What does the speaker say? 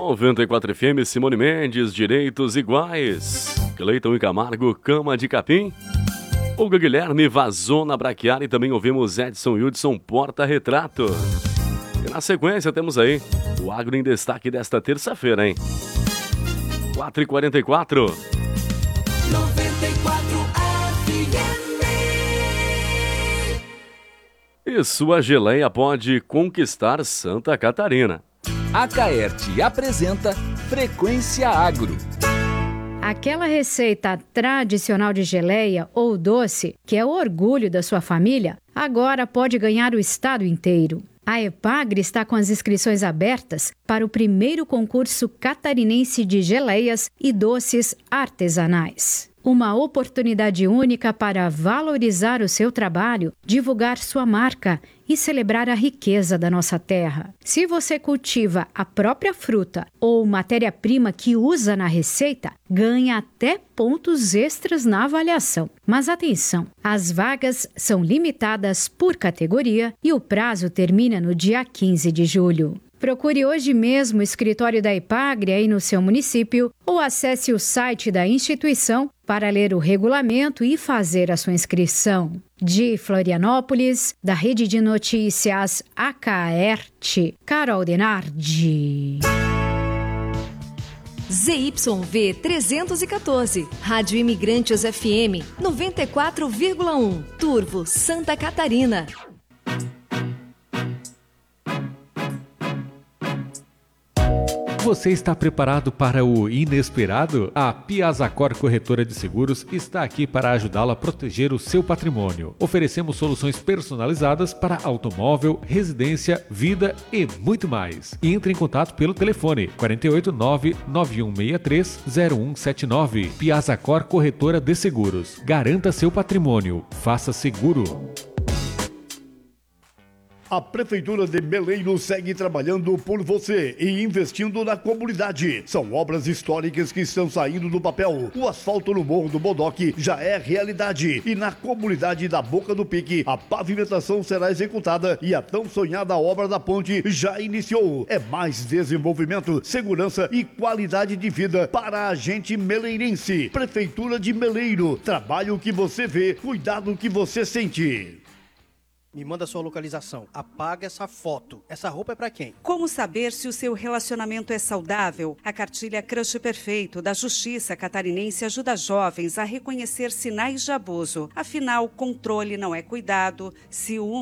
94 FM, Simone Mendes, Direitos Iguais. Cleiton e Camargo, Cama de Capim. Olga Guilherme, Vazou na Braquiária. E também ouvimos Edson Hudson, Porta Retrato. E na sequência temos aí o Agro em Destaque desta terça-feira, hein? 4h44. 94 FM. E sua geleia pode conquistar Santa Catarina. A Caerte apresenta Frequência Agro. Aquela receita tradicional de geleia ou doce, que é o orgulho da sua família, agora pode ganhar o estado inteiro. A Epagre está com as inscrições abertas para o primeiro concurso catarinense de geleias e doces artesanais. Uma oportunidade única para valorizar o seu trabalho, divulgar sua marca e celebrar a riqueza da nossa terra. Se você cultiva a própria fruta ou matéria-prima que usa na receita, ganha até pontos extras na avaliação. Mas atenção, as vagas são limitadas por categoria e o prazo termina no dia 15 de julho. Procure hoje mesmo o escritório da Epagre aí no seu município ou acesse o site da instituição para ler o regulamento e fazer a sua inscrição. De Florianópolis, da Rede de Notícias Acaerte, Carol Denardi. ZYV 314, Rádio Imigrantes FM 94,1, Turvo, Santa Catarina. Você está preparado para o inesperado? A Piazacor Corretora de Seguros está aqui para ajudá-lo a proteger o seu patrimônio. Oferecemos soluções personalizadas para automóvel, residência, vida e muito mais. Entre em contato pelo telefone 489-9163-0179. Piazacor Corretora de Seguros. Garanta seu patrimônio. Faça seguro. A Prefeitura de Meleiro segue trabalhando por você e investindo na comunidade. São obras históricas que estão saindo do papel. O asfalto no Morro do Bodoque já é realidade. E na comunidade da Boca do Pique, a pavimentação será executada e a tão sonhada obra da ponte já iniciou. É mais desenvolvimento, segurança e qualidade de vida para a gente meleirense. Prefeitura de Meleiro. Trabalho que você vê, cuidado que você sente. Me manda sua localização. Apaga essa foto. Essa roupa é pra quem? Como saber se o seu relacionamento é saudável? A cartilha Crush Perfeito da Justiça Catarinense ajuda jovens a reconhecer sinais de abuso. Afinal, controle não é cuidado, ciúme